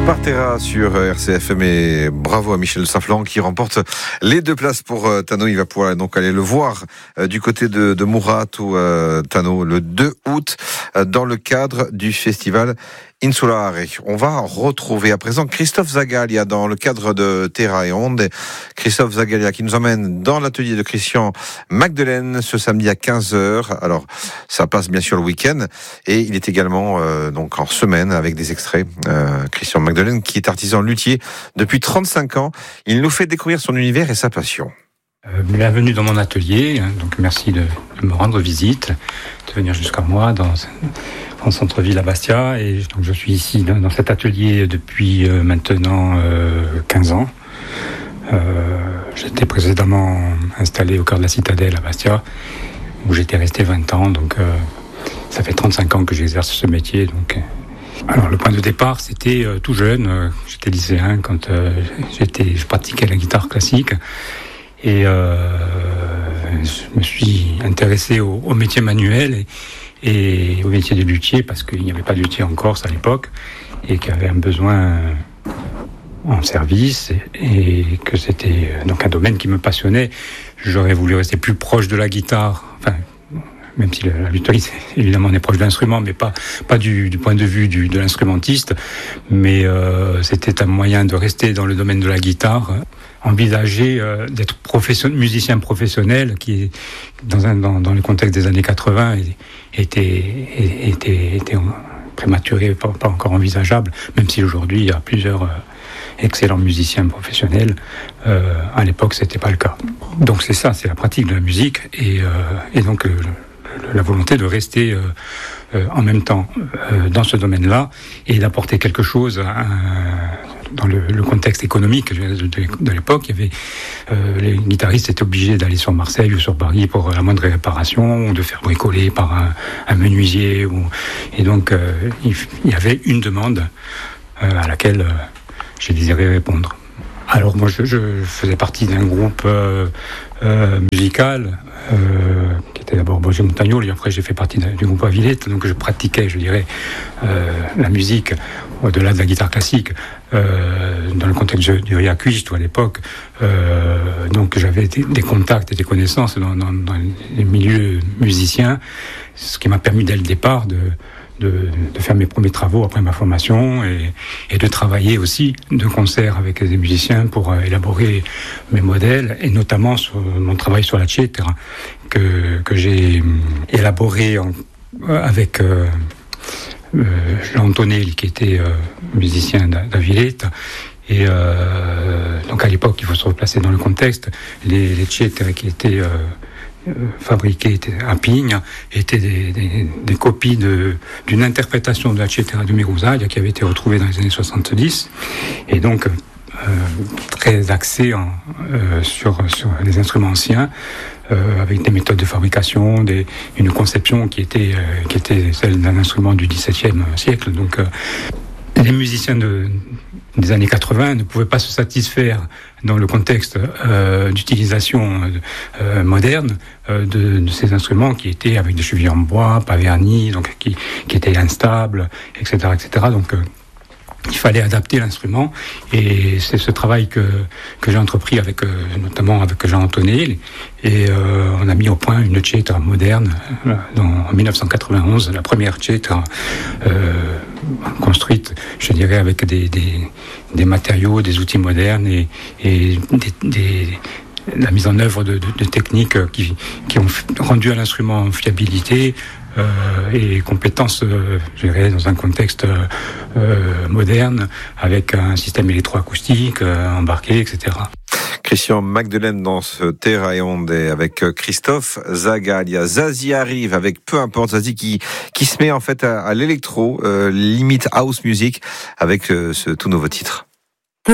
Par Terra sur RCFM et bravo à Michel Saflan qui remporte les 2 places pour Tano. Il va pouvoir donc aller le voir du côté de Murat ou Tano le 2 août dans le cadre du festival Insulare. On va retrouver à présent Christophe Zagalia dans le cadre de Terra et Onde. Christophe Zagalia qui nous emmène dans l'atelier de Christian Magdelaine ce samedi à 15h. Alors, ça passe bien sûr le week-end et il est également donc en semaine avec des extraits. Christian Magdelaine qui est artisan luthier depuis 35 ans. Il nous fait découvrir son univers et sa passion. Bienvenue dans mon atelier, donc merci de me rendre visite, de venir jusqu'à moi en centre-ville à Bastia. Et donc je suis ici dans cet atelier depuis maintenant 15 ans. J'étais précédemment installé au cœur de la citadelle à Bastia, où j'étais resté 20 ans, donc ça fait 35 ans que j'exerce ce métier. Donc, alors le point de départ, c'était tout jeune, j'étais lycéen quand je pratiquais la guitare classique. Et je me suis intéressé au métier manuel et au métier de luthier parce qu'il n'y avait pas de luthier en Corse à l'époque et qu'il y avait un besoin en service et que c'était donc un domaine qui me passionnait. J'aurais voulu rester plus proche de la guitare, enfin, même si la lutherie, évidemment, on est proche de l'instrument, mais pas du point de vue de l'instrumentiste. Mais c'était un moyen de rester dans le domaine de la guitare. Envisager d'être musicien professionnel, qui dans le contexte des années 80 était prématuré, pas encore envisageable, même si aujourd'hui il y a plusieurs excellents musiciens professionnels. À l'époque, c'était pas le cas. Donc c'est ça, c'est la pratique de la musique et donc la volonté de rester en même temps dans ce domaine-là et d'apporter quelque chose dans le contexte économique de l'époque. Il y avait les guitaristes étaient obligés d'aller sur Marseille ou sur Paris pour la moindre réparation ou de faire bricoler par un menuisier et donc il y avait une demande à laquelle j'ai désiré répondre. Alors moi je faisais partie d'un groupe musical qui était d'abord Boger Montagnol et après j'ai fait partie du groupe Avillette, donc je pratiquais, je dirais, la musique au-delà de la guitare classique dans le contexte du Riacuiste à l'époque. Donc j'avais des contacts et des connaissances dans les milieux musiciens, ce qui m'a permis dès le départ de faire mes premiers travaux après ma formation et de travailler aussi de concert avec des musiciens pour élaborer mes modèles et notamment sur mon travail sur la cetra que j'ai élaboré avec Jean Tonel qui était musicien d'Avillette. Et donc à l'époque, il faut se replacer dans le contexte, les cetre qui étaient fabriqués à Pigne étaient des copies d'une interprétation de la cetra de Mirouzaglia qui avait été retrouvée dans les années 70 et donc très axée sur les instruments anciens avec des méthodes de fabrication, une conception qui était celle d'un instrument du XVIIe siècle. Donc les musiciens des années 80 ne pouvaient pas se satisfaire dans le contexte d'utilisation moderne de ces instruments qui étaient avec des chevilles en bois, pas vernis, donc qui étaient instables, etc., etc. Donc il fallait adapter l'instrument et c'est ce travail que j'ai entrepris notamment avec Jean Tonel et on a mis au point une cetra moderne en 1991, la première cetra construite, je dirais, avec des matériaux, des outils modernes et la mise en œuvre de techniques qui ont rendu à l'instrument fiabilité et compétences, je dirais, dans un contexte moderne, avec un système électroacoustique embarqué, etc. Christian Magdelaine dans ce Terra et Onde avec Christophe Zagalia. Zazie arrive avec peu importe, Zazie qui se met en fait à l'électro, limite house music, avec ce tout nouveau titre.